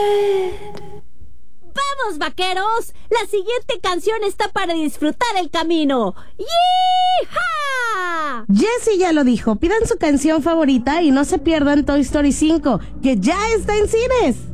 ¡Vamos, vaqueros! La siguiente canción está para disfrutar el camino. ¡Yee-ha! Jessie ya lo dijo, pidan su canción favorita y no se pierdan Toy Story 5, que ya está en cines.